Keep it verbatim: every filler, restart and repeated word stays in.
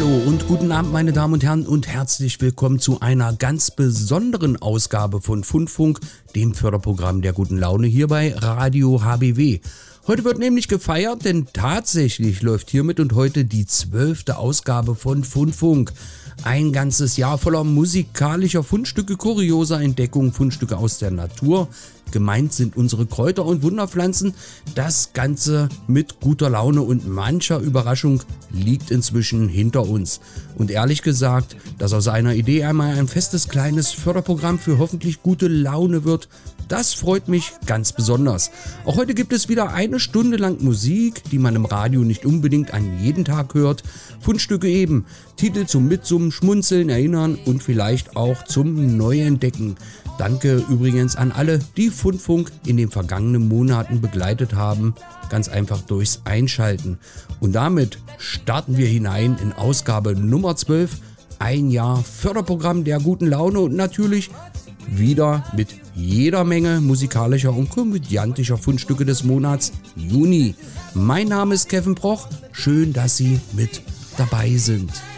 Hallo und guten Abend, meine Damen und Herren, und herzlich willkommen zu einer ganz besonderen Ausgabe von Fundfunk, dem Förderprogramm der guten Laune hier bei Radio H B W. Heute wird nämlich gefeiert, denn tatsächlich läuft hiermit und heute die zwölfte Ausgabe von Fundfunk. Ein ganzes Jahr voller musikalischer Fundstücke, kurioser Entdeckungen, Fundstücke aus der Natur. Gemeint sind unsere Kräuter- und Wunderpflanzen. Das Ganze mit guter Laune und mancher Überraschung liegt inzwischen hinter uns. Und ehrlich gesagt, dass aus einer Idee einmal ein festes kleines Förderprogramm für hoffentlich gute Laune wird, das freut mich ganz besonders. Auch heute gibt es wieder eine Stunde lang Musik, die man im Radio nicht unbedingt an jeden Tag hört. Fundstücke eben, Titel zum Mitsummen, Schmunzeln, Erinnern und vielleicht auch zum Neuentdecken. Danke übrigens an alle, die Fundfunk in den vergangenen Monaten begleitet haben, ganz einfach durchs Einschalten. Und damit starten wir hinein in Ausgabe Nummer zwölf, ein Jahr Förderprogramm der guten Laune und natürlich wieder mit jeder Menge musikalischer und komödiantischer Fundstücke des Monats Juni. Mein Name ist Kevin Broch, schön, dass Sie mit dabei sind.